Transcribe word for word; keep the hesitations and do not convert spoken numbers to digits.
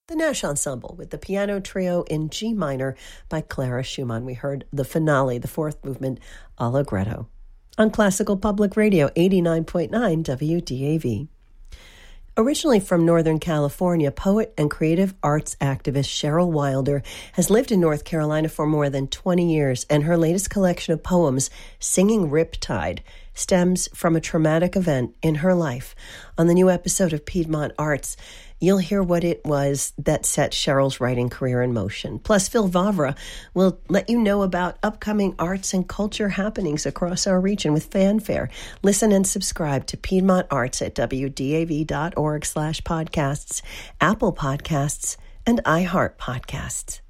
The Nash Ensemble with the piano trio in G minor by Clara Schumann. We heard the finale, the fourth movement, Allegretto, on Classical Public Radio, eighty-nine point nine W D A V. Originally from Northern California, poet and creative arts activist Cheryl Wilder has lived in North Carolina for more than twenty years, and her latest collection of poems, Singing Riptide, stems from a traumatic event in her life. On the new episode of Piedmont Arts, you'll hear what it was that set Cheryl's writing career in motion. Plus, Phil Vavra will let you know about upcoming arts and culture happenings across our region with fanfare. Listen and subscribe to Piedmont Arts at W D A V dot org slash podcasts, Apple Podcasts, and iHeart Podcasts.